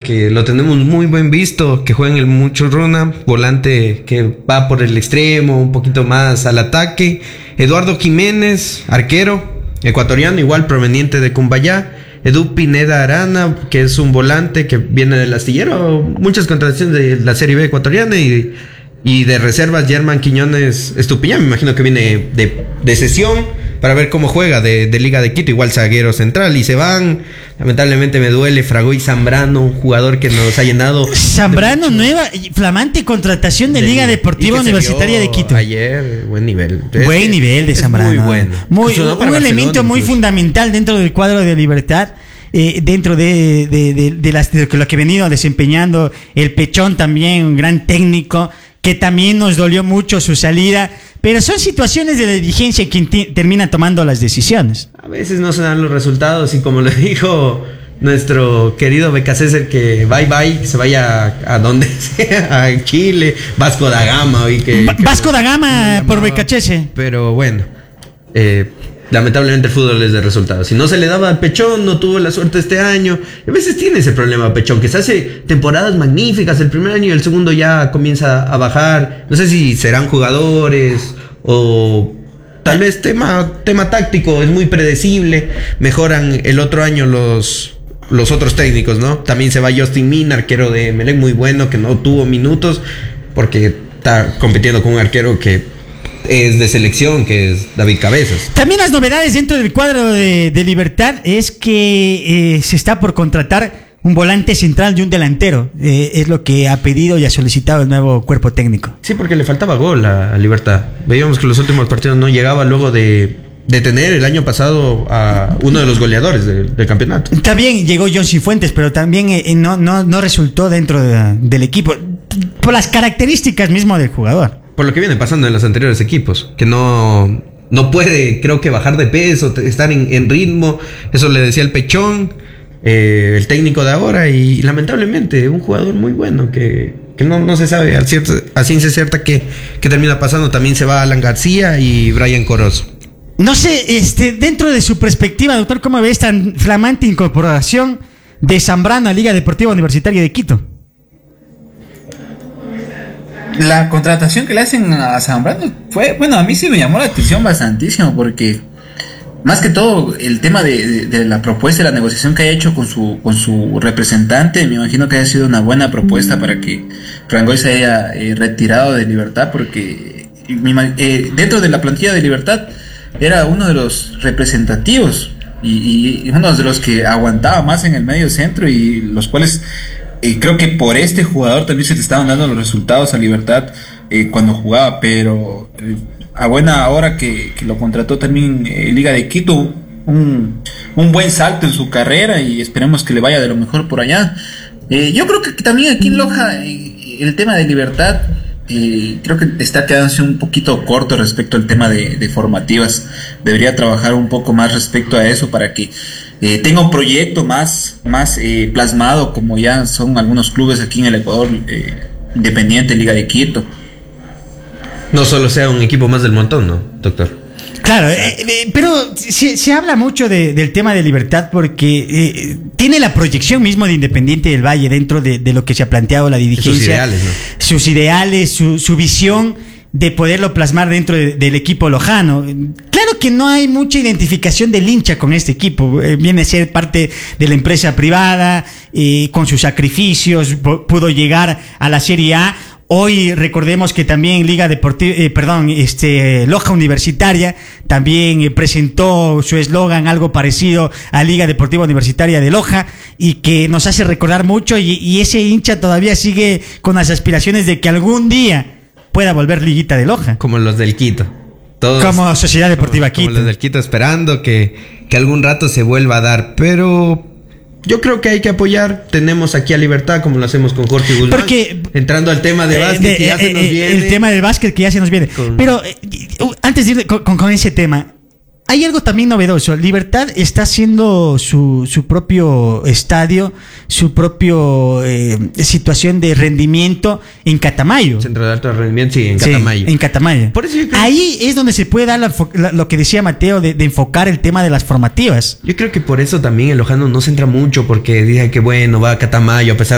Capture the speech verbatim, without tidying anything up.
que lo tenemos muy buen visto, que juega en el Muchurruna, volante que va por el extremo, un poquito más al ataque. Eduardo Jiménez, arquero, ecuatoriano, igual proveniente de Cumbayá. Edu Pineda Arana, que es un volante que viene del Astillero. Muchas contrataciones de la Serie B ecuatoriana. Y, y de reservas, Germán Quiñones Estupiñán, me imagino que viene de, de sesión para ver cómo juega de, de Liga de Quito, igual zaguero central. Y se van, lamentablemente me duele, Fragoy Zambrano, un jugador que nos ha llenado. Zambrano, de nueva, flamante contratación de, de Liga Deportiva Universitaria de Quito. Ayer, buen nivel. Buen es, nivel de Zambrano. Muy bueno. Muy, un Barcelona, elemento muy incluso. fundamental dentro del cuadro de Libertad. Eh, dentro de, de, de, de, las, de lo que ha venido desempeñando el Pechón, también un gran técnico, que también nos dolió mucho su salida, pero son situaciones de la dirigencia quien t- termina tomando las decisiones. A veces no se dan los resultados y como le dijo nuestro querido Becasese, que bye bye, que se vaya a, a donde sea, a Chile, Vasco da Gama. Y que, Va- que Vasco da Gama por Becasese. Pero bueno, eh, lamentablemente el fútbol es de resultados. Si no se le daba a Pechón, no tuvo la suerte este año. A veces tiene ese problema Pechón, que se hace temporadas magníficas el primer año y el segundo ya comienza a bajar. No sé si serán jugadores o tal vez tema, tema táctico, es muy predecible. Mejoran el otro año los, los otros técnicos, ¿no? También se va Justin Mina, arquero de Emelec, muy bueno, que no tuvo minutos porque está compitiendo con un arquero que es de selección, que es David Cabezas. También las novedades dentro del cuadro de, de Libertad es que eh, se está por contratar un volante central y un delantero. Eh, es lo que ha pedido y ha solicitado el nuevo cuerpo técnico. Sí, porque le faltaba gol a, a Libertad. Veíamos que los últimos partidos no llegaba luego de, de tener el año pasado a uno de los goleadores de, del campeonato. También llegó John Cifuentes, pero también eh, no, no, no resultó dentro de, del equipo por las características mismo del jugador. Por lo que viene pasando en los anteriores equipos, que no, no puede, creo que bajar de peso, estar en, en ritmo. Eso le decía el Pechón, eh, el técnico de ahora, y lamentablemente un jugador muy bueno que, que no, no se sabe a, cierta, a ciencia cierta qué termina pasando. También se va Alan García y Brian Corozo. No sé, este, dentro de su perspectiva, doctor, ¿cómo ve esta flamante incorporación de Zambrano a Liga Deportiva Universitaria de Quito? La contratación que le hacen a Zambrano fue, bueno, a mí sí me llamó la atención bastantísimo, porque más que todo el tema de, de, de la propuesta y la negociación que haya hecho con su con su representante, me imagino que haya sido una buena propuesta para que Frangoy se haya eh, retirado de Libertad, porque eh, dentro de la plantilla de Libertad era uno de los representativos y, y uno de los que aguantaba más en el medio centro, y los cuales Eh, creo que por este jugador también se le estaban dando los resultados a Libertad eh, cuando jugaba, pero eh, a buena hora que, que lo contrató también eh, Liga de Quito, un, un buen salto en su carrera, y esperemos que le vaya de lo mejor por allá. Eh, yo creo que también aquí en Loja eh, el tema de Libertad eh, creo que está quedándose un poquito corto respecto al tema de, de formativas. Debería trabajar un poco más respecto a eso para que Eh, tenga un proyecto más, más eh, plasmado, como ya son algunos clubes aquí en el Ecuador, eh, Independiente, Liga de Quito. No solo sea un equipo más del montón, ¿no, doctor? Claro, eh, eh, pero se, se habla mucho de, del tema de Libertad porque eh, tiene la proyección mismo de Independiente del Valle dentro de, de lo que se ha planteado la dirigencia. Sus ideales, ¿no? Sus ideales, su, su visión de poderlo plasmar dentro de, del equipo lojano. Claro que no hay mucha identificación del hincha con este equipo, eh, viene a ser parte de la empresa privada, eh, con sus sacrificios p- pudo llegar a la Serie A. Hoy recordemos que también Liga Deportiva, eh, perdón, este Loja Universitaria también eh, presentó su eslogan algo parecido a Liga Deportiva Universitaria de Loja, y que nos hace recordar mucho, y, y ese hincha todavía sigue con las aspiraciones de que algún día pueda volver Liguita de Loja. Como los del Quito. Todos, como Sociedad Deportiva como, Quito. Como los del Quito, esperando que, que algún rato se vuelva a dar. Pero yo creo que hay que apoyar. Tenemos aquí a Libertad, como lo hacemos con Jorge Guzmán. Porque, entrando al tema de básquet, eh, de, que ya eh, se nos eh, viene. El tema del básquet que ya se nos viene. Con... Pero eh, antes de ir con, con, con ese tema, hay algo también novedoso. Libertad está haciendo su, su propio estadio, su propio eh, situación de rendimiento en Catamayo. Centro de alto rendimiento, sí, en Catamayo. Sí, en Catamayo. Por eso yo creo... Ahí es donde se puede dar la, la, lo que decía Mateo de, de enfocar el tema de las formativas. Yo creo que por eso también el lojano no se entra mucho, porque dice que bueno, va a Catamayo a pesar